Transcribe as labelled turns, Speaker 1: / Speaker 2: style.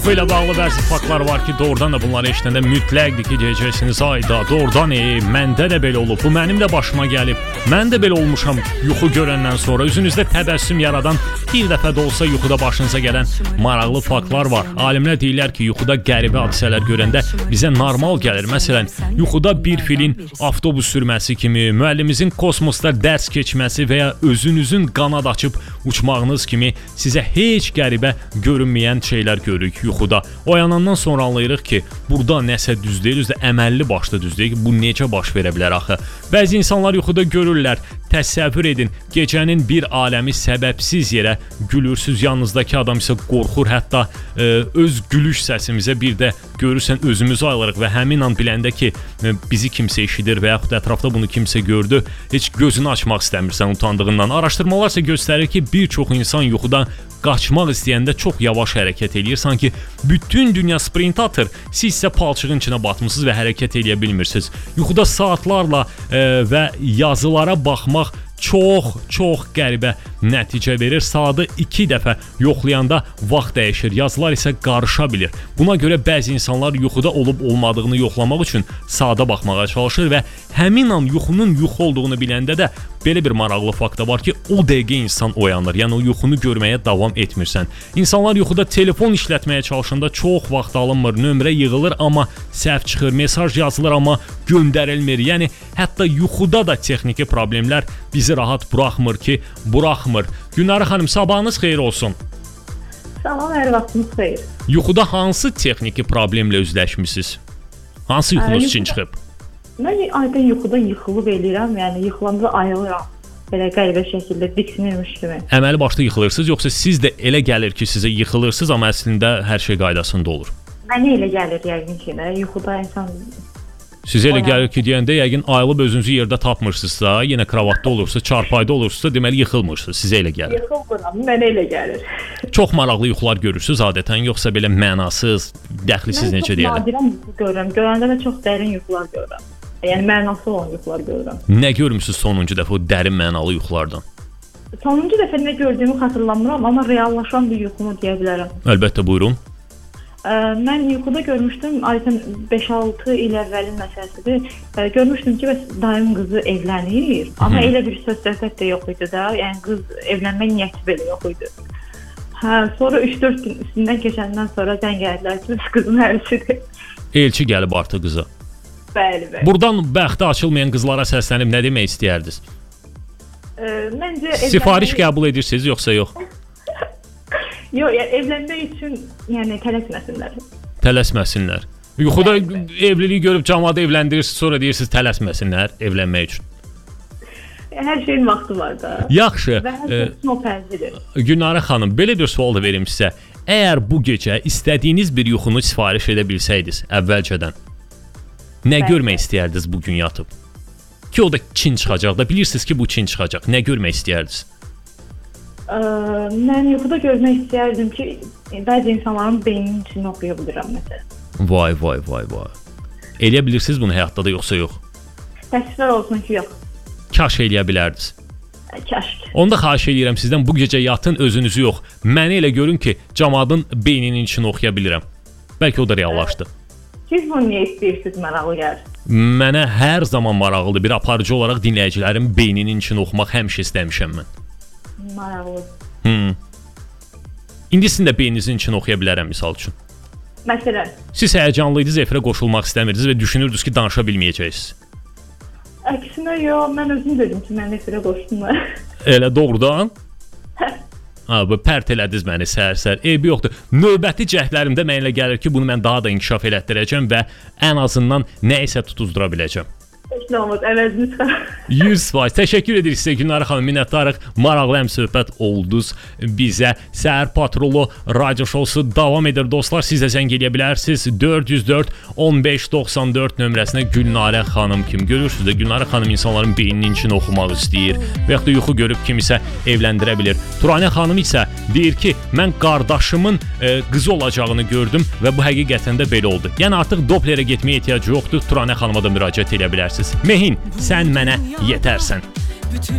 Speaker 1: Belə bağlı bəzi faktlar var ki, doğrudan da bunları eşitəndə mütləqdir ki, deyəcəksiniz, ayda, doğrudan məndə də belə olub, bu mənim də başıma gəlib, mən də belə olmuşam yuxu görəndən sonra. Üzünüzdə təbəssüm yaradan, bir dəfə də olsa yuxuda başınıza gələn maraqlı faktlar var. Alimlər deyirlər ki, yuxuda qəribə hadisələr görəndə bizə normal gəlir. Məsələn, yuxuda bir filin avtobus sürməsi kimi, müəllimimizin kosmosda dərs keçməsi və ya özünüzün qanad açıb uçmağınız kimi sizə heç qəribə görünməyən şeylər görürük yuxuda. Oyanandan sonra anlayırıq ki, burada nəsə düz deyil, özdə əməlli başda düz deyil ki, bu necə baş verə bilər axı. Bəzi insanlar yuxuda görürlər. Təsəvvür edin, gecənin bir aləmi səbəbsiz yerə gülürsüz, yanınızdakı adam isə qorxur, hətta öz gülüş səsimizə bir də görürsən özümüzü ayırıq və həmin an biləndə ki, bizi kimsə eşidir və yaxud ətrafda bunu kimsə gördü, heç gözünü açmaq istəmirsən utandığından. Araşdırmalar isə göstərir ki, bir çox insan yuxuda qaçmaq istəyəndə çox yavaş hərəkət eləyir, sanki bütün dünya sprint atır, siz isə palçığın içinə batmısınız və hərəkət eləyə bilmirsiniz. Yuxuda saatlarla və yazılara baxmaq çox qəribə nəticə verir. Saatı 2 dəfə yoxlayanda vaxt dəyişir, yazılar isə qarışa bilir. Buna görə bəzi insanlar yuxuda olub-olmadığını yoxlamaq üçün saata baxmağa çalışır və həmin an yuxunun yuxu olduğunu biləndə də belə bir maraqlı fakt var ki, o dəqiqə insan oyanır. Yəni o yuxunu görməyə davam etmirsən. İnsanlar yuxuda telefon işlətməyə çalışanda çox vaxt alınmır, nömrə yığılır amma səhv çıxır, mesaj yazılır amma göndərilmir. Yəni hətta yuxuda da texniki problemlər bizi rahat buraxmır ki, buraxmır. Günara xanım, sabahınız xeyir olsun.
Speaker 2: Salam, hər vaxtınız xeyir.
Speaker 1: Yuxuda hansı texniki problemlə üzləşmisiniz? Hansı yuxunuz üçün çıxıb?
Speaker 2: Mən aydan yuxuda yıxılıb eləyirəm, yəni yıxılanda ayılıram. Belə qəribə şəkildə diksinirmiş kimi. Əməli
Speaker 1: başda yıxılırsınız, yoxsa siz də elə gəlir ki, sizə yıxılırsınız, amma əslində hər şey qaydasında olur?
Speaker 2: Mənə elə gəlir yəqin ki, yuxuda insan...
Speaker 1: Sizə elə gəlir ki, deyəndə yəqin ayılıb özünüzü yerdə tapmırsınızsa, yenə kravatda olursa, çarpayda olursa, deməli yıxılmırsınız, sizə elə gəlir.
Speaker 2: Yıxılmıram, mənə elə gəlir.
Speaker 1: Çox maraqlı yuxular görürsünüz adətən, yoxsa belə mənasız, dəxlisiz necə deyəlim?
Speaker 2: Mən çox nadirən yuxu görürəm, görəndə də çox dərin yuxular görürəm. Yəni mənası olan yuxular görürəm.
Speaker 1: Nə görmüsünüz sonuncu dəfə o dərin mənalı yuxulardan?
Speaker 2: Sonuncu dəfə nə gördüyümü xatırlamıram, amma reallaşan bir yuxumu deyə bilərəm.
Speaker 1: Əlbəttə, buyurun.
Speaker 2: Mən yuxuda görmüşdüm, ayətən 5-6 il əvvəlin məsələsidir. Görmüşdüm ki, dayım qızı evlənir, amma elə bir söz-söhbət də yox idi da. Yəni qız evlənmək niyyəti belə yox idi. Sonra 3-4 gün üstündən keçəndən sonra zəng gələdilər ki, qızın hərisidir.
Speaker 1: Elçi gəlib artıq qıza.
Speaker 2: Bəli.
Speaker 1: Buradan bəxti açılmayan qızlara səslənib nə demək istəyərdiniz?
Speaker 2: Məncə
Speaker 1: sifariş qəbul edirsiniz, yoxsa yox?
Speaker 2: Yox, evlənmək üçün tələsməsinlər.
Speaker 1: Tələsməsinlər. Yuxuda evliliyi görüb camaatı evləndirirsiniz, sonra deyirsiniz tələsməsinlər evlənmək üçün.
Speaker 2: Hər şeyin vaxtı var da.
Speaker 1: Yaxşı.
Speaker 2: Və hər şey nopərzidir.
Speaker 1: Günara xanım, belə bir sual da verim sizə. Əgər bu gecə istədiyiniz bir yuxunu sifariş edə bilsəydiniz əvvəlcədən, nə görmək istəyərdiniz bu gün yatıb? Ki o da Çin çıxacaq da, bilirsiniz ki bu Çin çıxacaq. Nə görmək istəyərdiniz?
Speaker 2: Mən yuxuda görmək istəyərdim ki, bəzi insanların beyninin içini oxuya bilirəm məsələn.
Speaker 1: Vay. Eləyə bilirsiniz bunu həyatda da, yoxsa yox?
Speaker 2: Təəssüflər olsun ki, yox.
Speaker 1: Kaş eləyə bilərdiniz.
Speaker 2: Kaş.
Speaker 1: Onda xahiş edirəm sizdən, bu gecə yatın, özünüzü yox. Məni elə görün ki, camaatın beyninin içini oxuya bilirəm. Bəlkə o da reallaşdı.
Speaker 2: Siz bunu niyə istəyirsiniz, maraqlı gəlir?
Speaker 1: Mənə hər zaman maraqlıdır. Bir aparıcı olaraq dinləyicilərin beyninin içini oxumaq həmişə istəmişəm mən.
Speaker 2: Maraqlı.
Speaker 1: İndi sizin də beyninizin içini oxuya bilərəm, misal üçün.
Speaker 2: Məsələn?
Speaker 1: Siz həyəcanlıydınız, efirə qoşulmaq istəmirdiniz və düşünürdünüz ki, danışa bilməyəcəksiniz.
Speaker 2: Əksinə yox, mən özüm dedim ki, mən efirə qoşdum.
Speaker 1: Elə doğrudan? Bu pərt elədiniz məni səhər-səhər. Eybi yoxdur. Növbəti cəhdlərimdə mənə elə gəlir ki, bunu mən daha da inkişaf elətdirəcəm və ən azından nə isə tutuzdura biləcəm.
Speaker 2: Heç nə olmaz, əvəzini çıxar.
Speaker 1: 100%. Təşəkkür edirik sizə Günara xanım, minnətdarıq. Maraqlı həmsöhbət oldunuz bizə. Səhər Patrolu radio şousu davam edir dostlar. Siz də zəng eləyə bilərsiniz 404 1594 nömrəsinə. Gülnarə xanım kim görürsünüz də Gülnarə xanım insanların beyninin içini oxumaq istəyir və yaxud da yuxu görüb kimisə evləndirə bilir. Turanə xanım isə deyir ki, mən qardaşımın qızı olacağını gördüm və bu həqiqətən də belə oldu. Yəni artıq Dopplerə getməyə ehtiyac yoxdur. Turanə xanıma da müraciət edə bilərsiniz. Mehin, sən mənə yetərsən.